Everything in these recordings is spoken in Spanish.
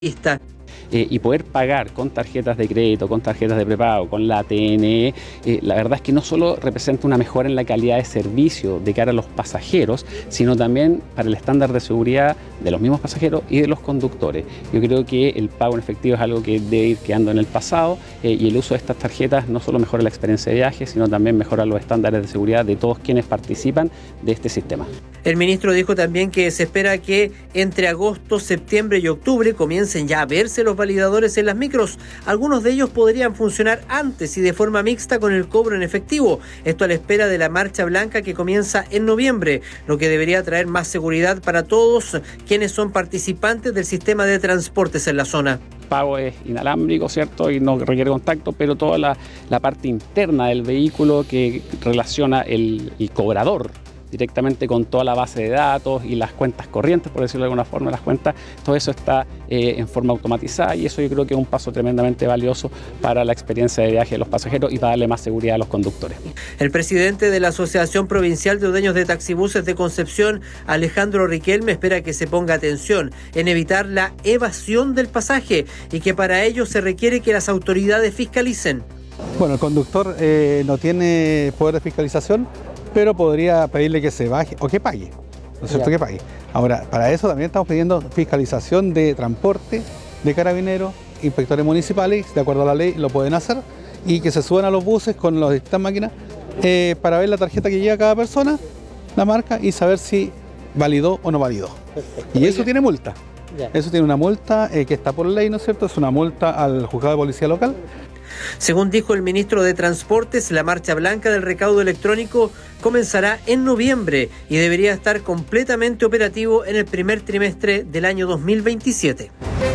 Y poder pagar con tarjetas de crédito, con tarjetas de prepago, con la ATN, la verdad es que no solo representa una mejora en la calidad de servicio de cara a los pasajeros, sino también para el estándar de seguridad de los mismos pasajeros y de los conductores. Yo creo que el pago en efectivo es algo que debe ir quedando en el pasado y el uso de estas tarjetas no solo mejora la experiencia de viaje, sino también mejora los estándares de seguridad de todos quienes participan de este sistema. El ministro dijo también que se espera que entre agosto, septiembre y octubre comiencen ya a verse los validadores en las micros. Algunos de ellos podrían funcionar antes y de forma mixta con el cobro en efectivo. Esto a la espera de la marcha blanca que comienza en noviembre, lo que debería traer más seguridad para todos quienes son participantes del sistema de transportes en la zona. El pago es inalámbrico, ¿cierto? Y no requiere contacto, pero toda la parte interna del vehículo que relaciona el cobrador directamente con toda la base de datos y las cuentas corrientes, por decirlo de alguna forma, las cuentas, todo eso está en forma automatizada y eso yo creo que es un paso tremendamente valioso para la experiencia de viaje de los pasajeros y para darle más seguridad a los conductores. El presidente de la Asociación Provincial de Dueños de Taxibuses de Concepción, Alejandro Riquelme, espera que se ponga atención en evitar la evasión del pasaje y que para ello se requiere que las autoridades fiscalicen. Bueno, el conductor no tiene poder de fiscalización, pero podría pedirle que se baje o que pague, ¿no es cierto? Que pague. Ahora, para eso también estamos pidiendo fiscalización de transporte, de carabineros, inspectores municipales, de acuerdo a la ley lo pueden hacer, y que se suban a los buses con las distintas máquinas para ver la tarjeta que lleva cada persona, la marca, y saber si validó o no validó. Perfecto. Y eso tiene multa. Ya. Eso tiene una multa que está por ley, ¿no es cierto? Es una multa al juzgado de policía local. Según dijo el ministro de Transportes, la marcha blanca del recaudo electrónico comenzará en noviembre y debería estar completamente operativo en el primer trimestre del año 2027.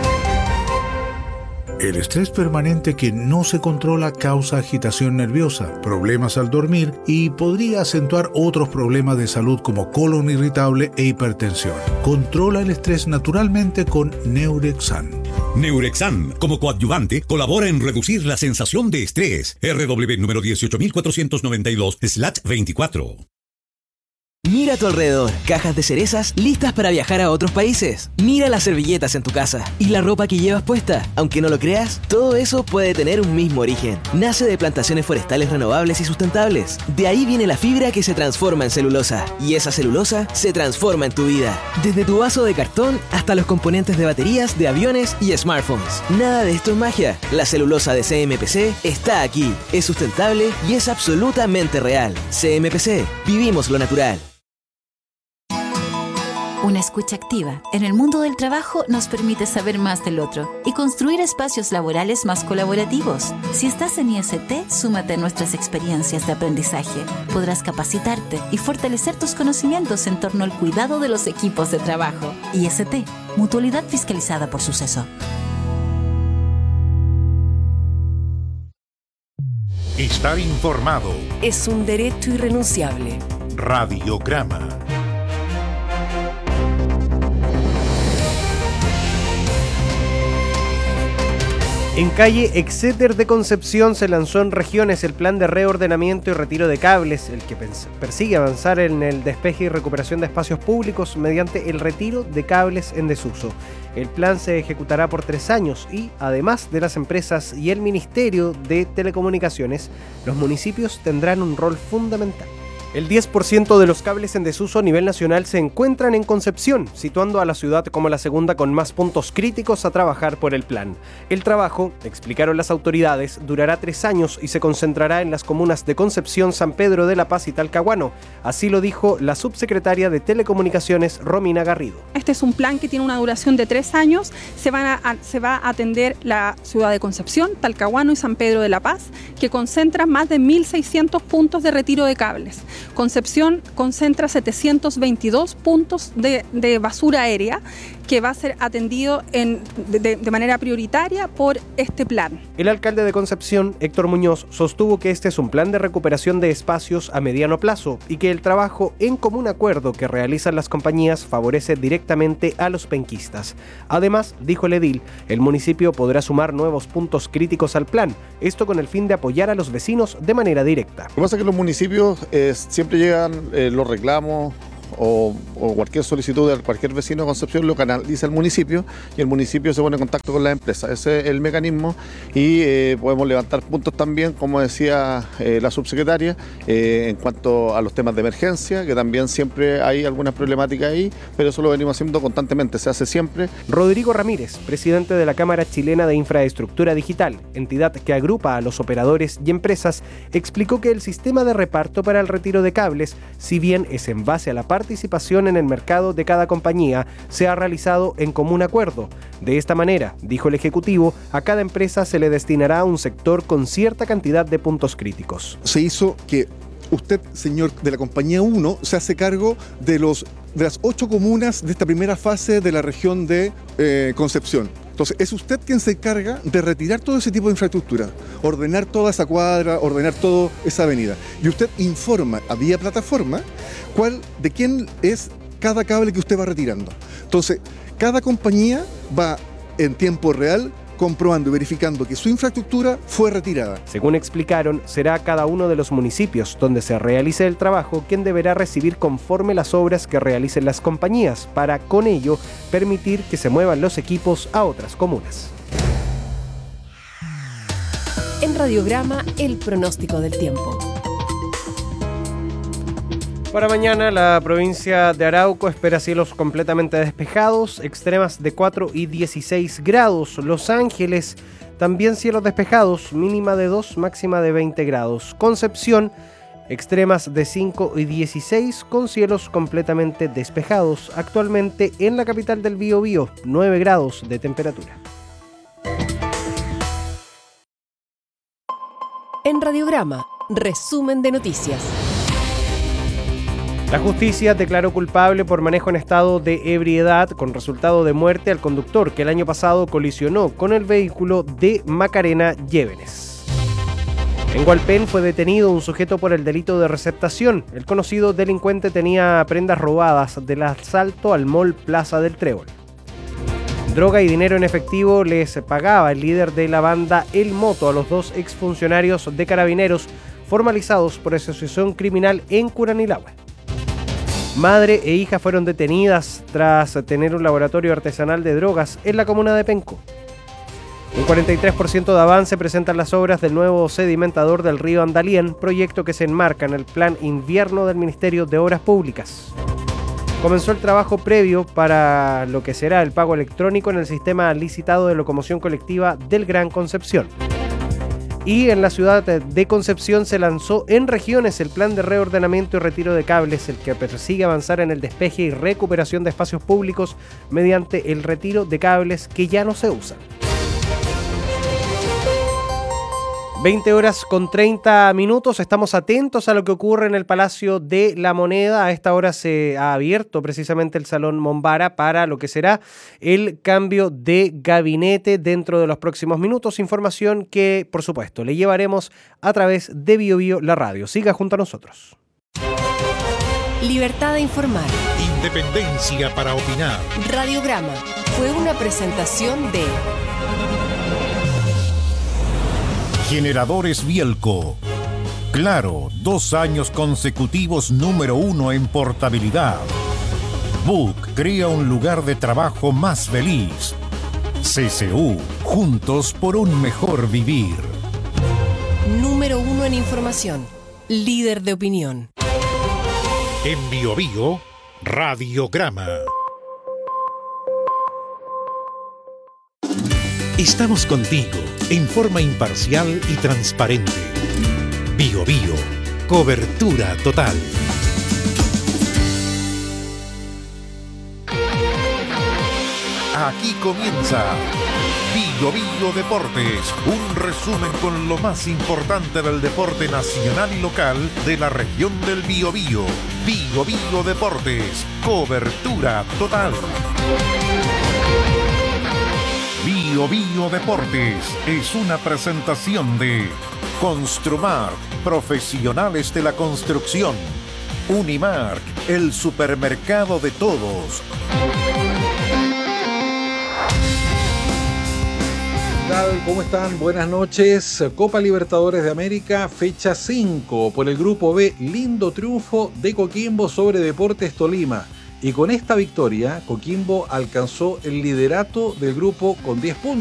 El estrés permanente que no se controla causa agitación nerviosa, problemas al dormir y podría acentuar otros problemas de salud como colon irritable e hipertensión. Controla el estrés naturalmente con Neurexan. Neurexan, como coadyuvante, colabora en reducir la sensación de estrés. RW número 18492/24. Mira a tu alrededor, cajas de cerezas listas para viajar a otros países. Mira las servilletas en tu casa y la ropa que llevas puesta. Aunque no lo creas, todo eso puede tener un mismo origen. Nace de plantaciones forestales renovables y sustentables. De ahí viene la fibra que se transforma en celulosa. Y esa celulosa se transforma en tu vida. Desde tu vaso de cartón hasta los componentes de baterías, de aviones y smartphones. Nada de esto es magia. La celulosa de CMPC está aquí. Es sustentable y es absolutamente real. CMPC. Vivimos lo natural. Una escucha activa en el mundo del trabajo nos permite saber más del otro y construir espacios laborales más colaborativos. Si estás en IST, súmate a nuestras experiencias de aprendizaje. Podrás capacitarte y fortalecer tus conocimientos en torno al cuidado de los equipos de trabajo. IST, Mutualidad fiscalizada por Suceso. Estar informado es un derecho irrenunciable. Radiograma. En calle Exeter de Concepción se lanzó en regiones el plan de reordenamiento y retiro de cables, el que persigue avanzar en el despeje y recuperación de espacios públicos mediante el retiro de cables en desuso. El plan se ejecutará por 3 años y, además de las empresas y el Ministerio de Telecomunicaciones, los municipios tendrán un rol fundamental. El 10% de los cables en desuso a nivel nacional se encuentran en Concepción, situando a la ciudad como la segunda con más puntos críticos a trabajar por el plan. El trabajo, explicaron las autoridades, durará 3 años y se concentrará en las comunas de Concepción, San Pedro de la Paz y Talcahuano. Así lo dijo la subsecretaria de Telecomunicaciones, Romina Garrido. Este es un plan que tiene una duración de 3 años. Se va a atender la ciudad de Concepción, Talcahuano y San Pedro de la Paz, que concentran más de 1.600 puntos de retiro de cables. Concepción concentra 722 puntos de basura aérea que va a ser atendido de manera prioritaria por este plan. El alcalde de Concepción, Héctor Muñoz, sostuvo que este es un plan de recuperación de espacios a mediano plazo y que el trabajo en común acuerdo que realizan las compañías favorece directamente a los penquistas. Además, dijo el edil, el municipio podrá sumar nuevos puntos críticos al plan, esto con el fin de apoyar a los vecinos de manera directa. Lo que pasa es que los municipios siempre llegan los reclamos o cualquier solicitud de cualquier vecino de Concepción lo canaliza el municipio y el municipio se pone en contacto con la empresa. Ese es el mecanismo y podemos levantar puntos también, como decía la subsecretaria, en cuanto a los temas de emergencia, que también siempre hay algunas problemáticas ahí, pero eso lo venimos haciendo constantemente, se hace siempre. Rodrigo Ramírez, presidente de la Cámara Chilena de Infraestructura Digital, entidad que agrupa a los operadores y empresas, explicó que el sistema de reparto para el retiro de cables, si bien es en base a la participación en el mercado de cada compañía, se ha realizado en común acuerdo. De esta manera, dijo el Ejecutivo, a cada empresa se le destinará un sector con cierta cantidad de puntos críticos. Se hizo que usted, señor de la compañía 1, se hace cargo de las 8 comunas de esta primera fase de la región de Concepción. Entonces, es usted quien se encarga de retirar todo ese tipo de infraestructura, ordenar toda esa cuadra, ordenar toda esa avenida. Y usted informa a vía plataforma de quién es cada cable que usted va retirando. Entonces, cada compañía va en tiempo real comprobando y verificando que su infraestructura fue retirada. Según explicaron, será cada uno de los municipios donde se realice el trabajo quien deberá recibir conforme las obras que realicen las compañías, para con ello permitir que se muevan los equipos a otras comunas. En Radiograma, el pronóstico del tiempo. Para mañana, la provincia de Arauco espera cielos completamente despejados, extremas de 4 y 16 grados. Los Ángeles, también cielos despejados, mínima de 2, máxima de 20 grados. Concepción, extremas de 5 y 16, con cielos completamente despejados. Actualmente en la capital del Biobío, 9 grados de temperatura. En Radiograma, resumen de noticias. La justicia declaró culpable por manejo en estado de ebriedad con resultado de muerte al conductor que el año pasado colisionó con el vehículo de Macarena Llévenes. En Hualpén fue detenido un sujeto por el delito de receptación. El conocido delincuente tenía prendas robadas del asalto al Mall Plaza del Trébol. Droga y dinero en efectivo les pagaba el líder de la banda El Moto a los 2 exfuncionarios de Carabineros formalizados por asociación criminal en Curanilahue. Madre e hija fueron detenidas tras tener un laboratorio artesanal de drogas en la comuna de Penco. Un 43% de avance presentan las obras del nuevo sedimentador del río Andalién, proyecto que se enmarca en el Plan Invierno del Ministerio de Obras Públicas. Comenzó el trabajo previo para lo que será el pago electrónico en el sistema licitado de locomoción colectiva del Gran Concepción. Y en la ciudad de Concepción se lanzó en regiones el plan de reordenamiento y retiro de cables, el que persigue avanzar en el despeje y recuperación de espacios públicos mediante el retiro de cables que ya no se usan. 20 horas con 30 minutos, estamos atentos a lo que ocurre en el Palacio de la Moneda. A esta hora se ha abierto precisamente el Salón Mombara para lo que será el cambio de gabinete dentro de los próximos minutos. Información que, por supuesto, le llevaremos a través de Biobío, la radio. Siga junto a nosotros. Libertad de informar. Independencia para opinar. Radiograma fue una presentación de Generadores Bielco. Claro, 2 años consecutivos número 1 en portabilidad. Book crea un lugar de trabajo más feliz. CCU, juntos por un mejor vivir. Número 1 en información. Líder de opinión. En Biobío, Radiograma. Estamos contigo en forma imparcial y transparente. Biobío, cobertura total. Aquí comienza Biobío Deportes, un resumen con lo más importante del deporte nacional y local de la región del Biobío. Biobío Deportes, cobertura total. Biobío Deportes es una presentación de Construmark, profesionales de la construcción. Unimark, el supermercado de todos. tal? ¿Cómo están? Buenas noches. Copa Libertadores de América, fecha 5 por el Grupo B. Lindo triunfo de Coquimbo sobre Deportes Tolima. Y con esta victoria, Coquimbo alcanzó el liderato del grupo con 10 puntos.